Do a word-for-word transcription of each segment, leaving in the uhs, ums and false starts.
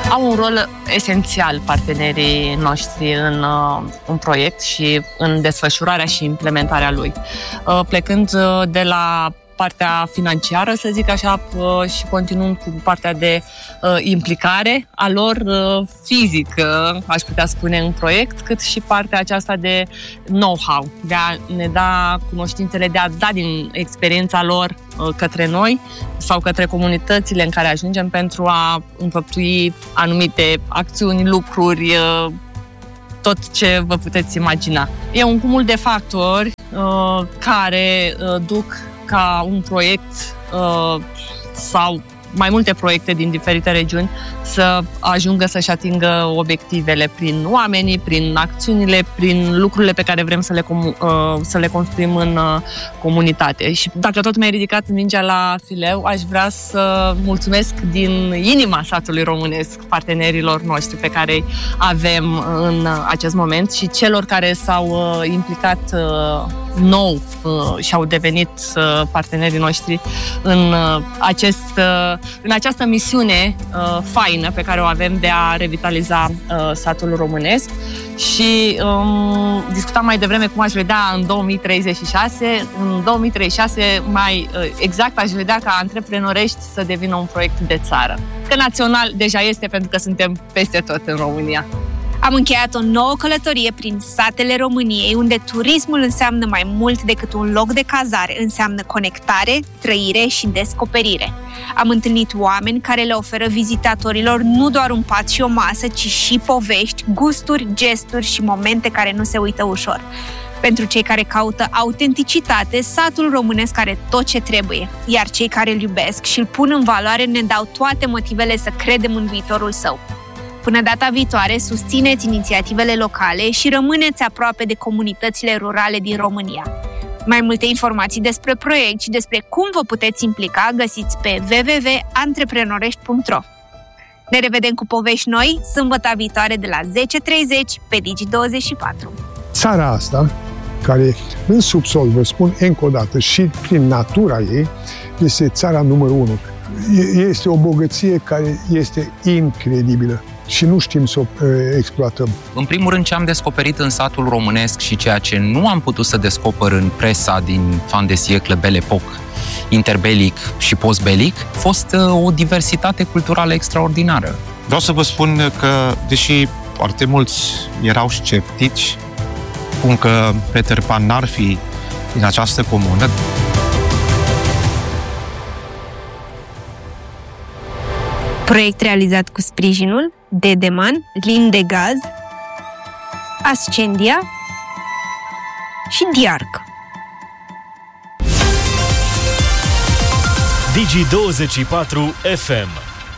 Au un rol esențial partenerii noștri în un proiect și în desfășurarea și implementarea lui. Plecând de la partea financiară, să zic așa, și continuând cu partea de implicare a lor fizică, aș putea spune, în proiect, cât și partea aceasta de know-how, de a ne da cunoștințele, de a da din experiența lor către noi sau către comunitățile în care ajungem pentru a înfăptui anumite acțiuni, lucruri, tot ce vă puteți imagina. E un cumul de factori uh, care uh, duc ca un proiect uh, sau mai multe proiecte din diferite regiuni să ajungă să-și atingă obiectivele prin oamenii, prin acțiunile, prin lucrurile pe care vrem să le, uh, să le construim în uh, comunitate. Și dacă tot mi-ai ridicat mingea la fileu, aș vrea să mulțumesc din inima satului românesc partenerilor noștri pe care îi avem în acest moment și celor care s-au uh, implicat uh, nou uh, și au devenit uh, partenerii noștri în, uh, acest, uh, în această misiune uh, faină pe care o avem de a revitaliza uh, satul românesc. Și um, discutam mai devreme cum aș vedea în două mii treizeci și șase. În două mii treizeci și șase, mai uh, exact, aș vedea ca Antreprenorești să devină un proiect de țară. Că național deja este, pentru că suntem peste tot în România. Am încheiat o nouă călătorie prin satele României, unde turismul înseamnă mai mult decât un loc de cazare, înseamnă conectare, trăire și descoperire. Am întâlnit oameni care le oferă vizitatorilor nu doar un pat și o masă, ci și povești, gusturi, gesturi și momente care nu se uită ușor. Pentru cei care caută autenticitate, satul românesc are tot ce trebuie, iar cei care îl iubesc și îl pun în valoare ne dau toate motivele să credem în viitorul său. Până data viitoare, susțineți inițiativele locale și rămâneți aproape de comunitățile rurale din România. Mai multe informații despre proiect și despre cum vă puteți implica găsiți pe w w w punct antreprenorești punct ro. Ne revedem cu povești noi sâmbătă viitoare de la zece treizeci pe Digi douăzeci și patru. Țara asta, care în subsol, vă spun încă o dată, și prin natura ei, este țara numărul unu. Este o bogăție care este incredibilă și nu știm să o exploatăm. În primul rând, ce am descoperit în satul românesc și ceea ce nu am putut să descoper în presa din fin de siècle, Belle Époque, interbelic și postbelic, a fost o diversitate culturală extraordinară. Vreau să vă spun că, deși foarte mulți erau sceptici, spun că Peter Pan n-ar fi din această comună. Proiect realizat cu sprijinul Dedeman, Lindegaz, Ascendia și Diarc. Digi douăzeci și patru F M.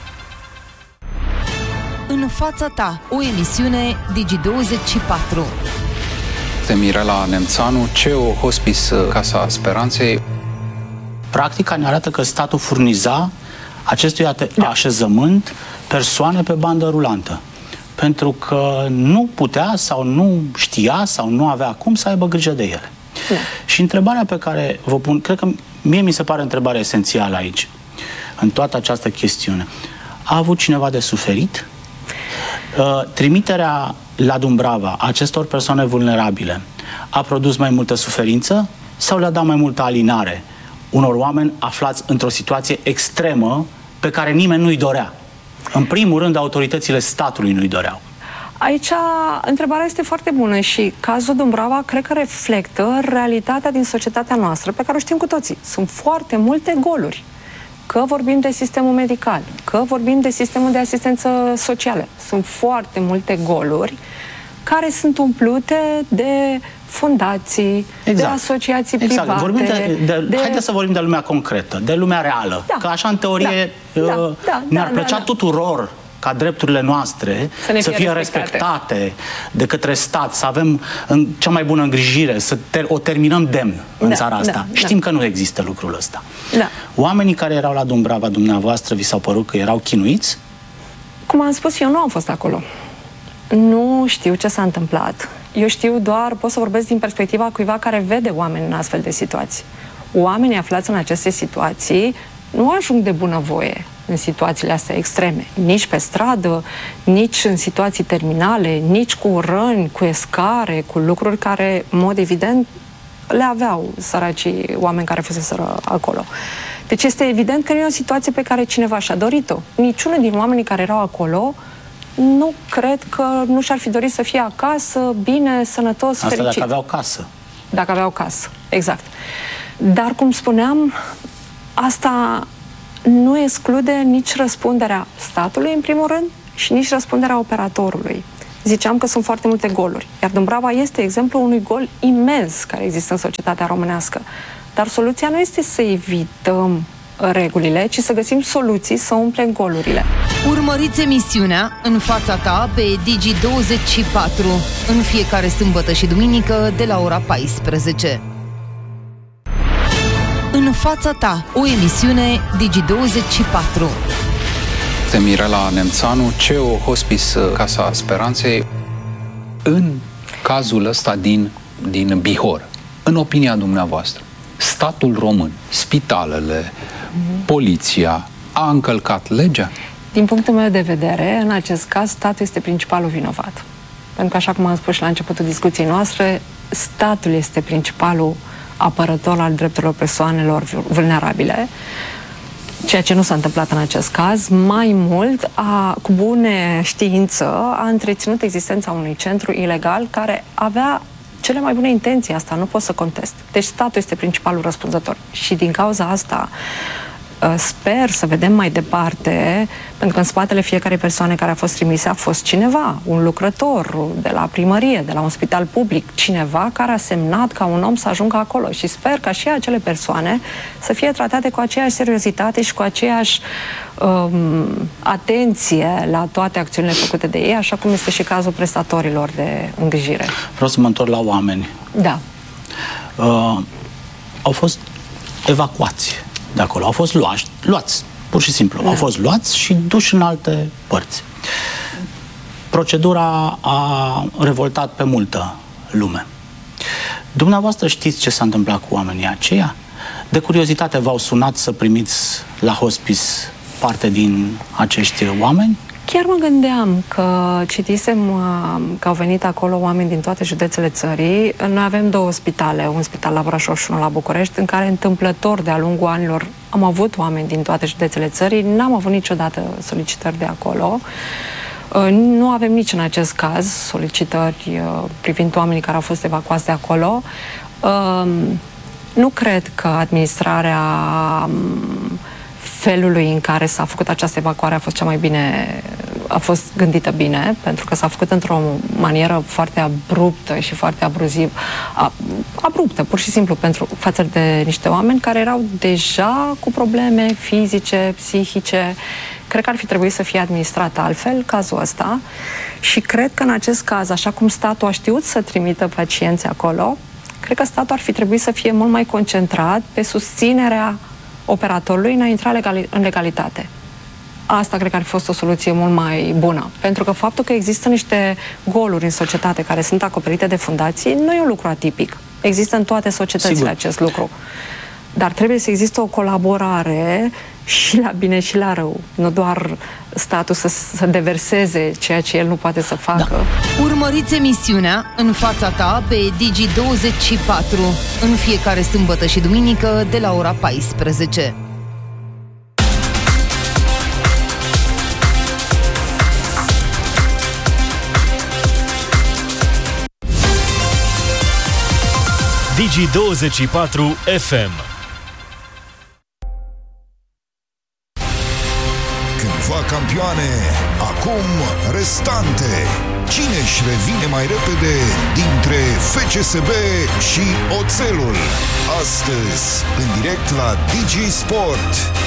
În fața ta, o emisiune Digi douăzeci și patru. Mirela Nemțanu, C E O Hospice Casa Speranței. Practica ne arată că statul furniza acestui așezământ persoane pe bandă rulantă. Pentru că nu putea sau nu știa sau nu avea cum să aibă grijă de ele. Da. Și întrebarea pe care vă pun, cred că mie mi se pare întrebarea esențială aici, în toată această chestiune. A avut cineva de suferit? Uh, trimiterea la Dumbrava acestor persoane vulnerabile a produs mai multă suferință sau le-a dat mai multă alinare unor oameni aflați într-o situație extremă pe care nimeni nu-i dorea? În primul rând, autoritățile statului nu-i doreau. Aici întrebarea este foarte bună și cazul Dumbrava cred că reflectă realitatea din societatea noastră, pe care o știm cu toții. Sunt foarte multe goluri. Că vorbim de sistemul medical, că vorbim de sistemul de asistență socială. Sunt foarte multe goluri care sunt umplute de fundații, exact. de asociații exact. private. Vorbim de, de, de... Haideți să vorbim de lumea concretă, de lumea reală. Da. Că așa, în teorie, da. Da. Uh, da. ne-ar da. plăcea da. tuturor ca drepturile noastre să, să fie respectate. respectate de către stat, să avem în cea mai bună îngrijire, să ter o terminăm demn în da. țara asta. Da. Știm da. că nu există lucrul ăsta. Da. Oamenii care erau la Dumbrava, dumneavoastră, vi s-au părut că erau chinuiți? Cum am spus, eu nu am fost acolo. Nu știu ce s-a întâmplat. Eu știu doar, pot să vorbesc din perspectiva cuiva care vede oameni în astfel de situații. Oamenii aflați în aceste situații nu ajung de bunăvoie. în situațiile astea extreme. Nici pe stradă, nici în situații terminale, nici cu răni, cu escare, cu lucruri care, în mod evident, le aveau săracii oameni care fuseseră acolo. Deci este evident că nu e o situație pe care cineva și-a dorit-o. Niciunul din oamenii care erau acolo nu cred că nu și-ar fi dorit să fie acasă, bine, sănătos, Asta fericit. dacă aveau casă. Dacă aveau casă, exact. Dar, cum spuneam, asta nu exclude nici răspunderea statului, în primul rând, și nici răspunderea operatorului. Ziceam că sunt foarte multe goluri. Iar Dumbrava este exemplul unui gol imens care există în societatea românească. Dar soluția nu este să evităm regulile, ci să găsim soluții să umplem golurile. Urmăriți emisiunea În fața ta pe Digi douăzeci și patru în fiecare sâmbătă și duminică de la ora paisprezece. În fața ta, o emisiune Digi douăzeci și patru. Este Mirela Nemțanu, C E O Hospice Casa Speranței. În cazul ăsta din, din Bihor, în opinia dumneavoastră, statul român, spitalele, mm-hmm. poliția a încălcat legea? Din punctul meu de vedere, în acest caz, statul este principalul vinovat. Pentru că, așa cum am spus și la începutul discuției noastre, statul este principalul apărător al drepturilor persoanelor vulnerabile, ceea ce nu s-a întâmplat în acest caz. Mai mult, a, cu bune știință, a întreținut existența unui centru ilegal care avea cele mai bune intenții, asta nu pot să contest. Deci statul este principalul răspunzător. Și din cauza asta sper să vedem mai departe, pentru că în spatele fiecarei persoane care a fost trimise a fost cineva, un lucrător de la primărie, de la un spital public, cineva care a semnat ca un om să ajungă acolo. Și sper ca și acele persoane să fie tratate cu aceeași seriozitate și cu aceeași um, atenție la toate acțiunile făcute de ei, așa cum este și cazul prestatorilor de îngrijire. Vreau să mă întorc la oameni. Da. Uh, au fost evacuați de acolo. Au fost luați, luați pur și simplu. Da. Au fost luați și duși în alte părți. Procedura a revoltat pe multă lume. Dumneavoastră știți ce s-a întâmplat cu oamenii aceia? De curiozitate v-au sunat să primiți la hospice parte din acești oameni? Chiar mă gândeam că citisem că au venit acolo oameni din toate județele țării. Noi avem două spitale, un spital la Brașov și unul la București, în care întâmplător de-a lungul anilor am avut oameni din toate județele țării. N-am avut niciodată solicitări de acolo. Nu avem nici în acest caz solicitări privind oamenii care au fost evacuați de acolo. Nu cred că administrarea felului în care s-a făcut această evacuare a fost cea mai bine, a fost gândită bine, pentru că s-a făcut într-o manieră foarte abruptă și foarte abruziv, abruptă, pur și simplu, pentru față de niște oameni care erau deja cu probleme fizice, psihice. Cred că ar fi trebuit să fie administrat altfel cazul ăsta și cred că în acest caz, așa cum statul a știut să trimită pacienți acolo, cred că statul ar fi trebuit să fie mult mai concentrat pe susținerea operatorului în a intra legali în legalitate. Asta cred că ar fi fost o soluție mult mai bună. Pentru că faptul că există niște goluri în societate care sunt acoperite de fundații nu e un lucru atipic. Există în toate societățile Sigur. acest lucru. Dar trebuie să existe o colaborare și la bine și la rău. Nu doar statul să, să deverseze ceea ce el nu poate să facă. Da. Urmăriți emisiunea În fața ta pe Digi douăzeci și patru în fiecare sâmbătă și duminică de la ora paisprezece. Digi douăzeci și patru F M. Cândva campioane, acum restante. Cine își revine mai repede dintre F C S B și Oțelul? Astăzi, în direct la Digi Sport.